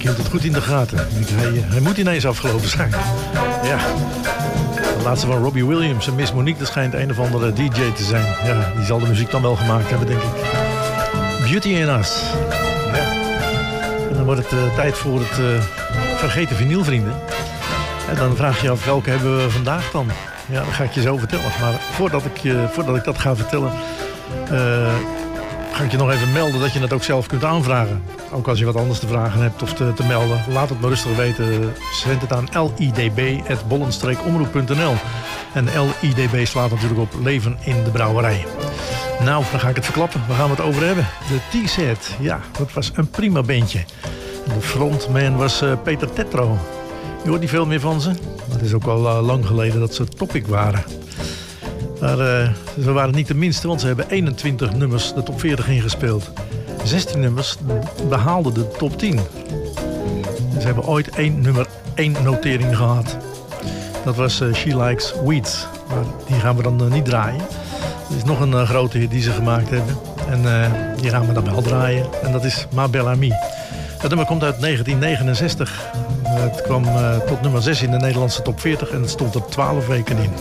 ik hield het goed in de gaten. Hij moet ineens afgelopen zijn. Ja. De laatste van Robbie Williams en Miss Monique, dat schijnt een of andere DJ te zijn. Ja, die zal de muziek dan wel gemaakt hebben, denk ik. Beauty in Us. Ja. En dan wordt het tijd voor het vergeten vinylvrienden. En dan vraag je af, welke hebben we vandaag dan? Ja, dat ga ik je zo vertellen. Maar voordat ik dat ga vertellen, ga ik je nog even melden dat je het ook zelf kunt aanvragen. Ook als je wat anders te vragen hebt of te melden. Laat het maar rustig weten. Zend het aan lidb@bollenstreekomroep.nl. En LIDB slaat natuurlijk op Leven in de Brouwerij. Nou, dan ga ik het verklappen. Waar gaan we het over hebben? De T-Set. Ja, dat was een prima bandje. De frontman was Peter Tetro. Je hoort niet veel meer van ze. Het is ook al lang geleden dat ze Topic waren. Maar ze waren niet de minste, want ze hebben 21 nummers de top 40 ingespeeld. 16 nummers behaalden de top 10. Ze hebben ooit nummer 1 notering gehad. Dat was She Likes Weeds. Maar die gaan we dan niet draaien. Er is nog een grote hit die ze gemaakt hebben. En die gaan we dan wel draaien. En dat is Ma Belle Amie. Dat nummer komt uit 1969. Het kwam tot nummer 6 in de Nederlandse top 40 en het stond er 12 weken in.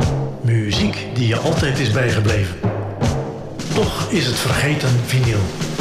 Muziek die je altijd is bijgebleven. Toch is het vergeten vinyl.